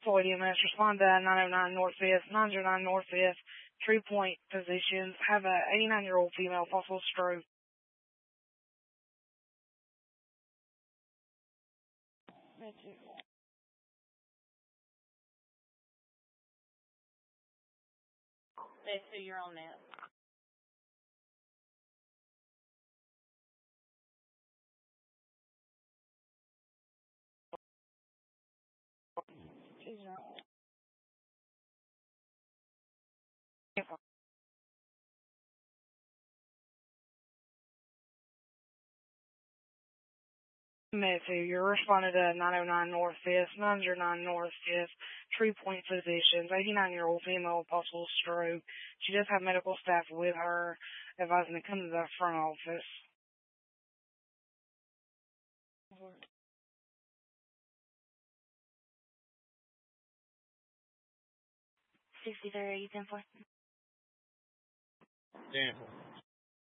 Floyd EMS, respond to 909 North 5th, 909 North 5th, Tree Point physicians. Have a 89-year-old female, possible stroke. That's who you're on now. She's not. Matthew, you're responding to 909 North 5th, 909 North 5th, Tree Point physicians. 89-year-old female, possible stroke. She does have medical staff with her, advising to come to the front office. 63, 10-4. 10-4.